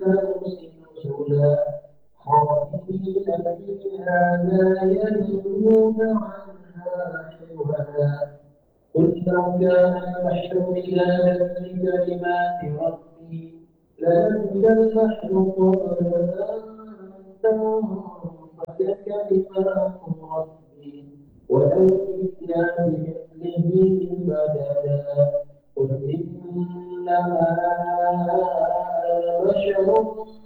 الفردوس نزلا خالدين فيها لا يبغون عنها حولا قل لو كان البحر مدادا لكلمات ربي لنفد البحر قبل أن تنفد كلمات ربي ولو جئنا بمثله مددا قل إنما أنا بشر